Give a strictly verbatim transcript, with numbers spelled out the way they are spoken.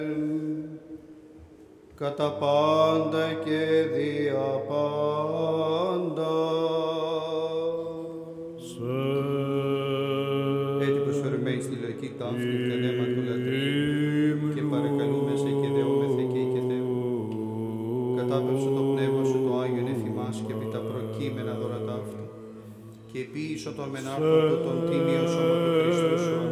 κατά πάντα και δια πάντα. Έτσι προσφερμένοι στη λογική ταύτη και ανέμα του λατρείου και παρακαλούμε σε και δεόμεθε και και Θεού. Κατάπευσο το πνεύμα σου το Άγιον εφημάς και επί τα προκείμενα δώρα ταύτη και επίησο τον μενάρχον του τον τίμιο σώμα του Χριστού σου.